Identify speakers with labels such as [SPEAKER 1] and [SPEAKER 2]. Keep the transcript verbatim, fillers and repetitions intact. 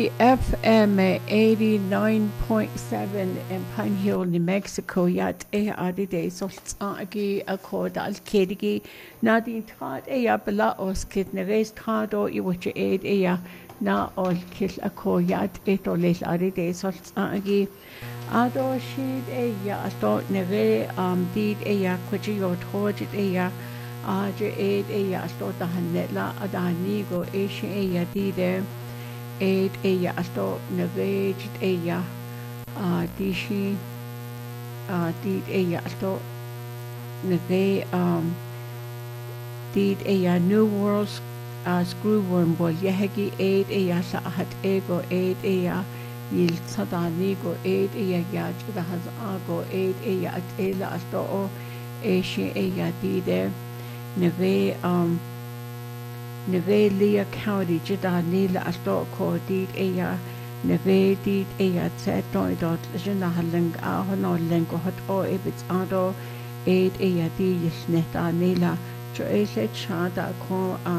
[SPEAKER 1] F M eighty-nine point seven in Pine Hill, New Mexico. Yat e adide solt agi accord al kedigi nadin trad e ya bela os kid neres trado I which aid e ya na all kill accord yat et or late adide solt agi ado shid e ya asto nere um did e ya kwaji yo tojit e ya aje aid e ya asto dahanetla adanigo e she e ya dide Aid ella asto naveged ella uh dishi uh did ella asto nave um did ella New Worlds uh screwworm boy yehegi aid ella sa hat ego aid ella yil sadanigo aid ella yaj da has ago aid ella at ella asto o eshi ella dide nave um Neve Lea County jida nila asto ko dit eya neve dit eya tseto idot jina haling ahono lengo hot o ebits ado aid eya di yisneta nila jo ese chada ko